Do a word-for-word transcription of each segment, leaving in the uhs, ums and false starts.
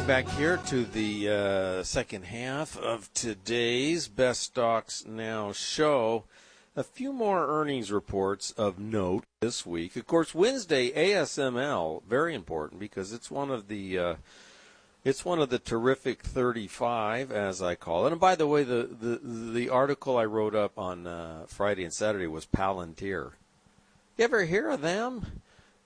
back here to the uh, second half of today's Best Stocks Now show. A few more earnings reports of note this week. Of course, Wednesday, A S M L, very important because it's one of the uh, it's one of the terrific thirty-five, as I call it. And by the way, the the, the article I wrote up on uh, Friday and Saturday was Palantir. You ever hear of them?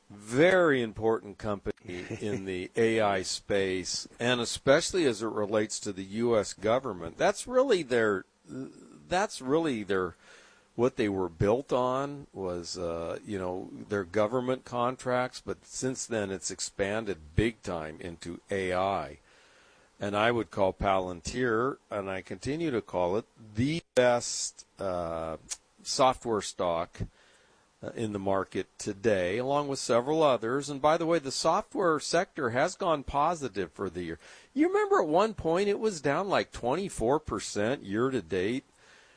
Very important company in the A I space, and especially as it relates to the U S government. That's really their, that's really their, what they were built on was, uh, you know, their government contracts. But since then, it's expanded big time into A I, and I would call Palantir, and I continue to call it the best uh, software stock in the market today, along with several others. And by the way, the software sector has gone positive for the year. You remember at one point it was down like twenty-four percent year to date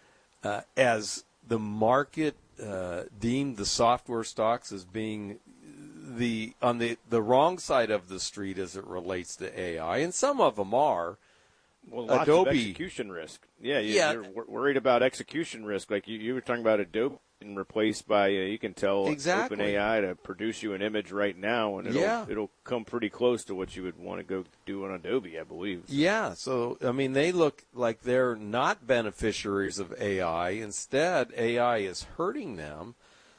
uh, as the market uh, deemed the software stocks as being the on the, the wrong side of the street as it relates to A I. And some of them are. Well, lots Adobe. of execution risk. Yeah, you, yeah. you're wor- worried about execution risk. Like you, you were talking about Adobe and replaced by, uh, you can tell exactly. OpenAI to produce you an image right now, and it'll, yeah. it'll come pretty close to what you would want to go do on Adobe, I believe. Yeah, so, I mean, they look like they're not beneficiaries of A I. Instead, A I is hurting them.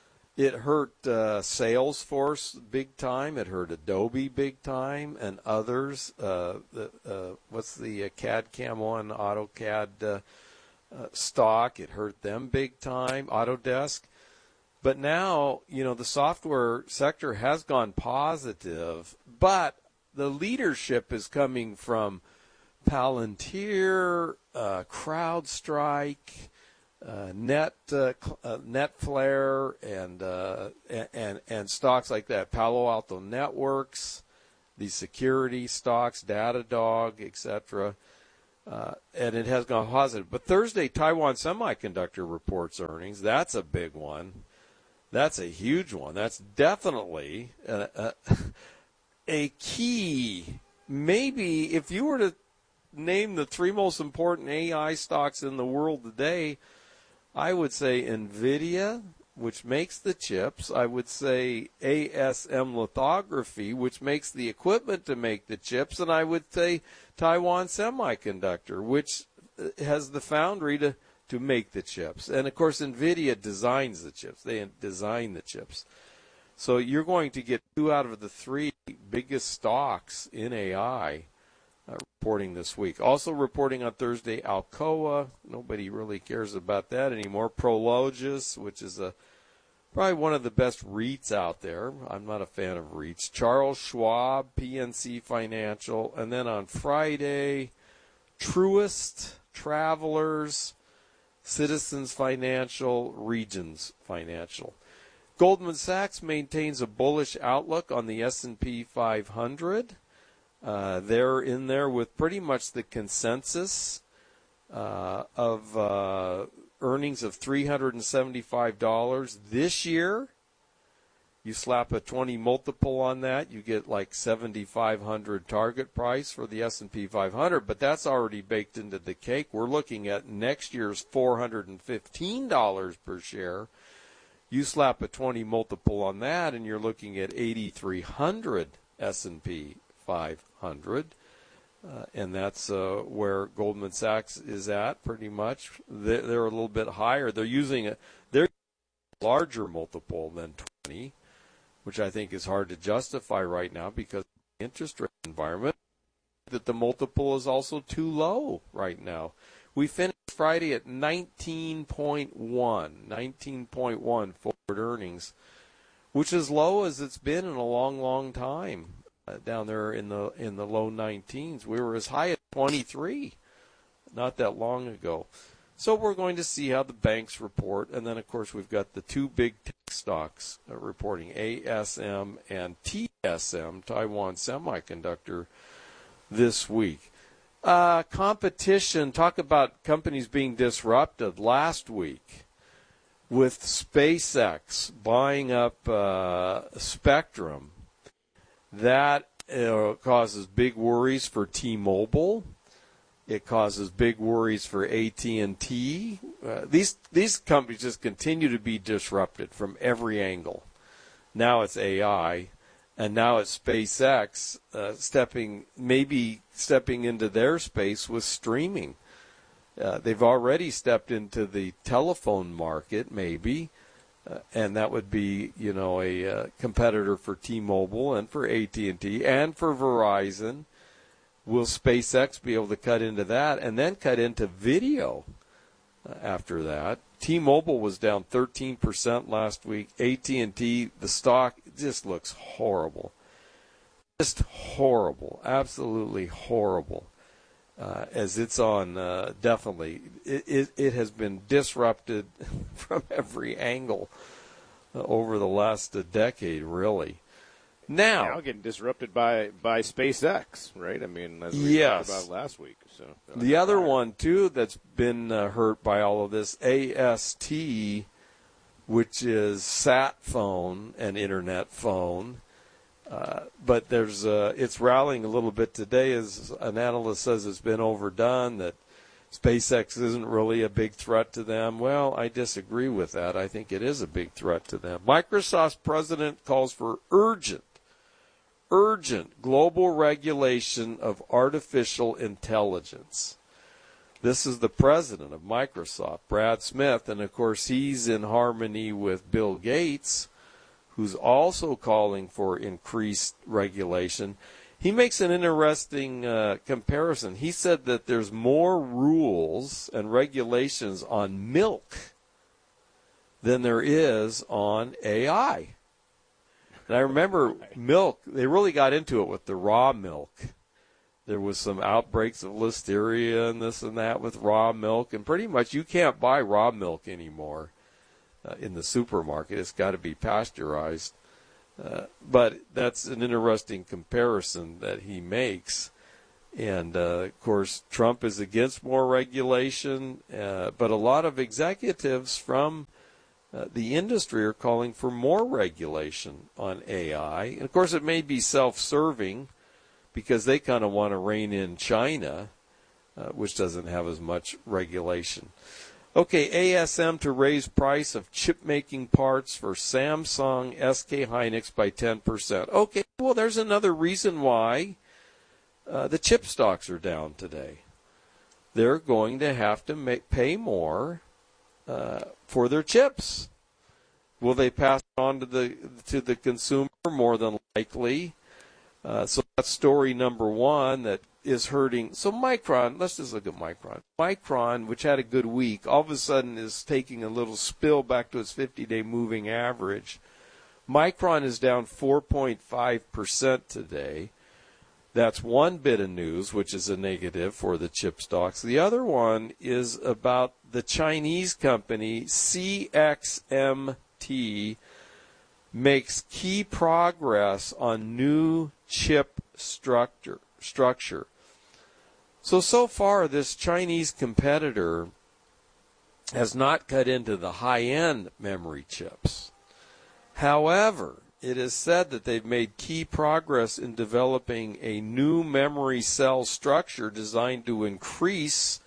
It hurt uh, Salesforce big time. It hurt Adobe big time, and others. Uh, the, uh, what's the uh, C A D C A M one AutoCAD uh, uh, stock? It hurt them big time. Autodesk. But now, you know, the software sector has gone positive, but the leadership is coming from Palantir, uh, CrowdStrike, Uh, Net, uh, uh, Netflare, and, uh, and and stocks like that. Palo Alto Networks, the security stocks, Datadog, et cetera. Uh, and it has gone positive. But Thursday, Taiwan Semiconductor reports earnings. That's a big one. That's a huge one. That's definitely a, a, a key. Maybe if you were to name the three most important A I stocks in the world today, I would say NVIDIA, which makes the chips. I would say A S M Lithography, which makes the equipment to make the chips. And I would say Taiwan Semiconductor, which has the foundry to, to make the chips. And, of course, NVIDIA designs the chips. They design the chips. So you're going to get two out of the three biggest stocks in A I Uh, reporting this week. Also reporting on Thursday, Alcoa. Nobody really cares about that anymore. Prologis, which is a probably one of the best REITs out there. I'm not a fan of REITs. Charles Schwab, P N C Financial. And then on Friday, Truist, Travelers, Citizens Financial, Regions Financial. Goldman Sachs maintains a bullish outlook on the S and P five hundred. Uh, they're in there with pretty much the consensus uh, of uh, earnings of three hundred seventy-five dollars this year. You slap a twenty multiple on that, you get like seventy-five hundred target price for the S and P five hundred, but that's already baked into the cake. We're looking at next year's four hundred fifteen dollars per share. You slap a twenty multiple on that, and you're looking at eighty-three hundred S and P five hundred, uh, and that's uh, where Goldman Sachs is at pretty much. They're, they're a little bit higher. They're using a they're using a larger multiple than twenty, which I think is hard to justify right now because of the interest rate environment. That the multiple is also too low right now. We finished Friday at nineteen point one, nineteen point one forward earnings, which is low as it's been in a long, long time. Down there in the in the low nineteens. We were as high as twenty-three not that long ago. So we're going to see how the banks report. And then, of course, we've got the two big tech stocks uh, reporting, A S M and T S M, Taiwan Semiconductor, this week. Uh, competition, talk about companies being disrupted last week with SpaceX buying up uh, Spectrum. That it causes big worries for T-Mobile. It causes big worries for A T and T. Uh, these these companies just continue to be disrupted from every angle. Now it's A I, and now it's SpaceX uh, stepping maybe stepping into their space with streaming. Uh, they've already stepped into the telephone market, maybe, uh, and that would be, you know, a uh, competitor for T-Mobile and for A T and T and for Verizon. Will SpaceX be able to cut into that and then cut into video uh, after that? T-Mobile was down thirteen percent last week. A T and T, the stock just looks horrible. Just horrible. Absolutely horrible. Uh, as it's on, uh, definitely, it, it, it has been disrupted from every angle uh, over the last uh, decade, really. Now, now getting disrupted by, by SpaceX, right? I mean, as we yes. talked about last week. So the other one, too, that's been uh, hurt by all of this, A S T, which is sat phone and internet phone. Uh, but there's uh, it's rallying a little bit today, as an analyst says it's been overdone, that SpaceX isn't really a big threat to them. Well, I disagree with that. I think it is a big threat to them. Microsoft's president calls for urgent, urgent global regulation of artificial intelligence. This is the president of Microsoft, Brad Smith, and of course he's in harmony with Bill Gates, who's also calling for increased regulation. He makes an interesting uh, comparison. He said that there's more rules and regulations on milk than there is on A I. And I remember milk, they really got into it with the raw milk. There was some outbreaks of listeria and this and that with raw milk, and pretty much you can't buy raw milk anymore. Uh, in the supermarket. It's got to be pasteurized. Uh, but that's an interesting comparison that he makes. And, uh, of course, Trump is against more regulation, uh, but a lot of executives from uh, the industry are calling for more regulation on A I. And, of course, it may be self-serving because they kind of want to rein in China, uh, which doesn't have as much regulation. Okay, A S M to raise price of chip-making parts for Samsung, S K Hynix by ten percent. Okay, well, there's another reason why uh, the chip stocks are down today. They're going to have to make, pay more uh, for their chips. Will they pass it on to the to the consumer? More than likely. Uh, so that's story number one that is hurting. So Micron, let's just look at Micron. Micron, which had a good week, all of a sudden is taking a little spill back to its fifty-day moving average. Micron is down four point five percent today. That's one bit of news, which is a negative for the chip stocks. The other one is about the Chinese company C X M T makes key progress on new chip structure. structure. So, so far, this Chinese competitor has not cut into the high-end memory chips. However, it is said that they've made key progress in developing a new memory cell structure designed to increase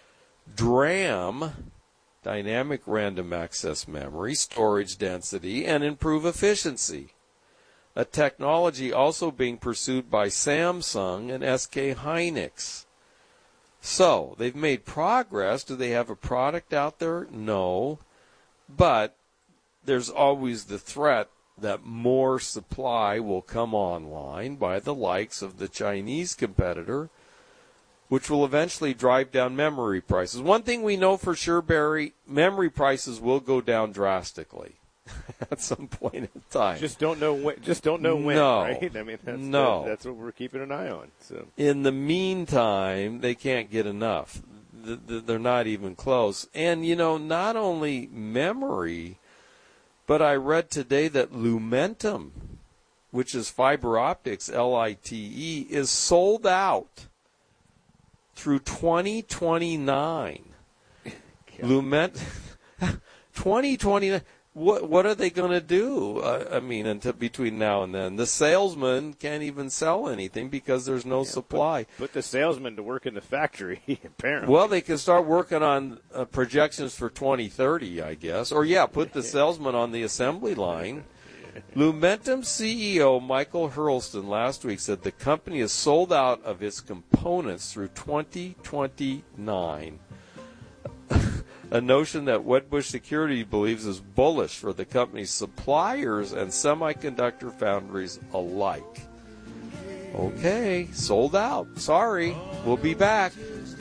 DRAM, dynamic random access memory, storage density, and improve efficiency. A technology also being pursued by Samsung and S K Hynix. So, they've made progress. Do they have a product out there? No. But there's always the threat that more supply will come online by the likes of the Chinese competitor, which will eventually drive down memory prices. One thing we know for sure, Barry, memory prices will go down drastically at some point in time. Just don't know when. Just don't know when. No, right? I mean, that's, no. that, that's what we're keeping an eye on. So in the meantime, they can't get enough. They're not even close. And you know, not only memory, but I read today that Lumentum, which is fiber optics, L I T E, is sold out through twenty twenty-nine. Lument, twenty twenty-nine. what what are they going to do? Uh, I mean, until between now and then, the salesman can't even sell anything because there's no yeah, supply. Put, put the salesman to work in the factory, apparently. Well, they can start working on uh, projections for twenty thirty, I guess. Or, yeah, put the salesman on the assembly line. Lumentum C E O Michael Hurlston last week said the company is sold out of its components through twenty twenty-nine. A notion that Wedbush Security believes is bullish for the company's suppliers and semiconductor foundries alike. Okay, sold out. Sorry, we'll be back.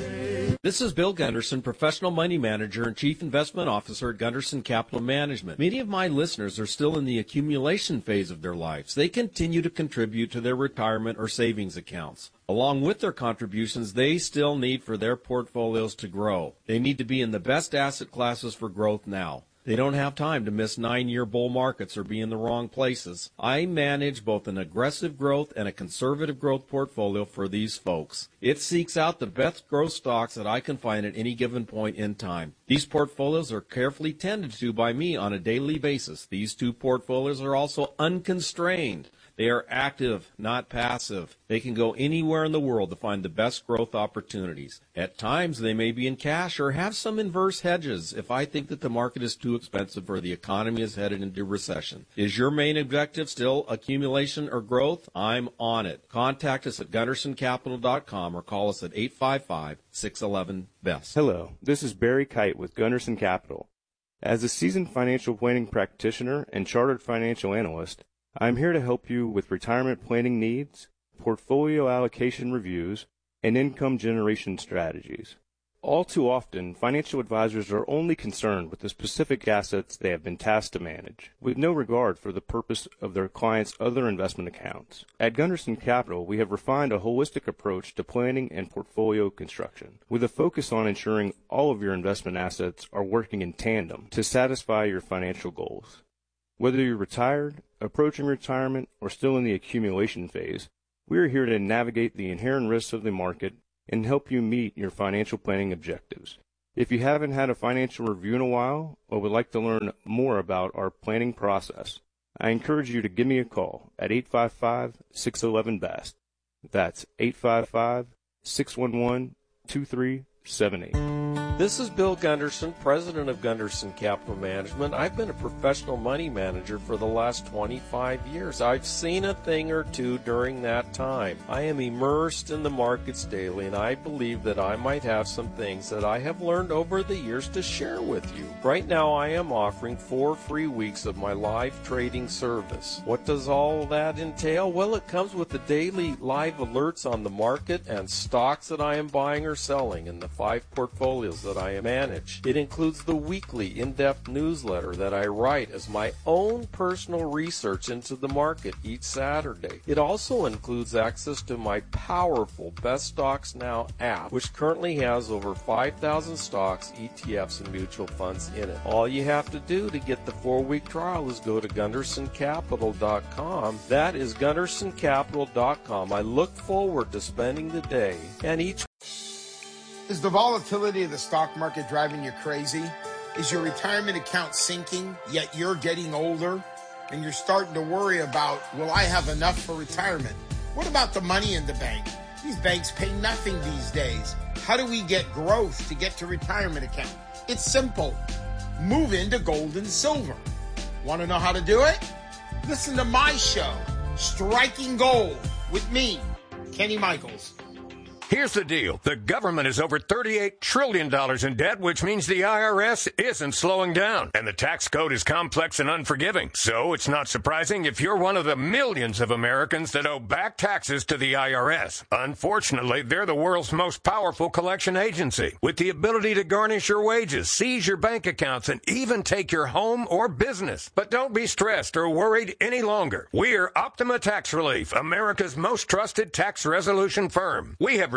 This is Bill Gunderson, Professional Money Manager and Chief Investment Officer at Gunderson Capital Management. Many of my listeners are still in the accumulation phase of their lives. They continue to contribute to their retirement or savings accounts. Along with their contributions, they still need for their portfolios to grow. They need to be in the best asset classes for growth now. They don't have time to miss nine-year bull markets or be in the wrong places. I manage both an aggressive growth and a conservative growth portfolio for these folks. It seeks out the best growth stocks that I can find at any given point in time. These portfolios are carefully tended to by me on a daily basis. These two portfolios are also unconstrained. They are active, not passive. They can go anywhere in the world to find the best growth opportunities. At times, they may be in cash or have some inverse hedges if I think that the market is too expensive or the economy is headed into recession. Is your main objective still accumulation or growth? I'm on it. Contact us at gunderson capital dot com or call us at eight five five, six one one, B E S T. Hello, this is Barry Kite with Gunderson Capital. As a seasoned financial planning practitioner and chartered financial analyst, I'm here to help you with retirement planning needs, portfolio allocation reviews, and income generation strategies. All too often, financial advisors are only concerned with the specific assets they have been tasked to manage, with no regard for the purpose of their clients' other investment accounts. At Gunderson Capital, we have refined a holistic approach to planning and portfolio construction, with a focus on ensuring all of your investment assets are working in tandem to satisfy your financial goals. Whether you're retired, approaching retirement, or still in the accumulation phase, we are here to navigate the inherent risks of the market and help you meet your financial planning objectives. If you haven't had a financial review in a while or would like to learn more about our planning process, I encourage you to give me a call at eight five five, six one one, B E S T. That's eight five five, six one one, two three seven eight. This is Bill Gunderson, president of Gunderson Capital Management. I've been a professional money manager for the last twenty-five years. I've seen a thing or two during that time. I am immersed in the markets daily, and I believe that I might have some things that I have learned over the years to share with you. Right now, I am offering four free weeks of my live trading service. What does all that entail? Well, it comes with the daily live alerts on the market and stocks that I am buying or selling in the five portfolios that I manage. It includes the weekly in-depth newsletter that I write as my own personal research into the market each Saturday. It also includes access to my powerful Best Stocks Now app, which currently has over five thousand stocks, E T Fs, and mutual funds in it. All you have to do to get the four-week trial is go to gunderson capital dot com. That is gunderson capital dot com. I look forward to spending the day and each. Is the volatility of the stock market driving you crazy? Is your retirement account sinking, yet you're getting older? And you're starting to worry about, will I have enough for retirement? What about the money in the bank? These banks pay nothing these days. How do we get growth to get to retirement account? It's simple. Move into gold and silver. Want to know how to do it? Listen to my show, Striking Gold, with me, Kenny Michaels. Here's the deal. The government is over thirty-eight trillion dollars in debt, which means the I R S isn't slowing down. And the tax code is complex and unforgiving. So it's not surprising if you're one of the millions of Americans that owe back taxes to the I R S. Unfortunately, they're the world's most powerful collection agency, with the ability to garnish your wages, seize your bank accounts, and even take your home or business. But don't be stressed or worried any longer. We're Optima Tax Relief, America's most trusted tax resolution firm. We have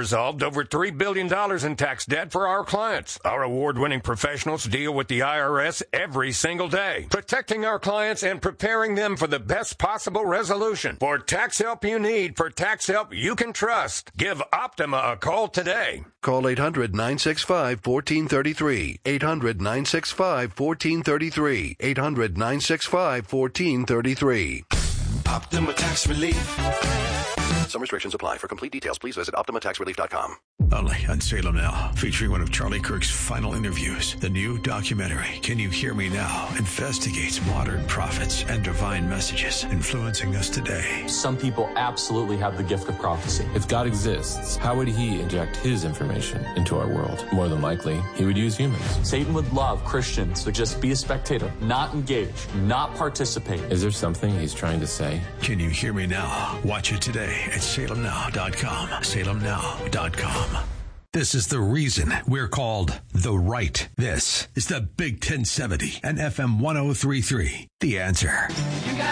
resolved over three billion dollars in tax debt for our clients. Our award-winning professionals deal with the I R S every single day, protecting our clients and preparing them for the best possible resolution. For tax help you need, for tax help you can trust, give Optima a call today. Call eight hundred, nine six five, one four three three. eight hundred, nine six five, one four three three. eight hundred, nine six five, one four three three. Optima Tax Relief. Some restrictions apply. For complete details, please visit Optima Tax Relief dot com. Only on Salem Now, featuring one of Charlie Kirk's final interviews. The new documentary, Can You Hear Me Now?, investigates modern prophets and divine messages influencing us today. Some people absolutely have the gift of prophecy. If God exists, how would he inject his information into our world? More than likely, he would use humans. Satan would love Christians to just be a spectator, not engage, not participate. Is there something he's trying to say? Can You Hear Me Now? Watch it today at Salem Now dot com. Salem Now dot com. This is the reason we're called The Right. This is the Big ten seventy and F M one oh three point three. The Answer.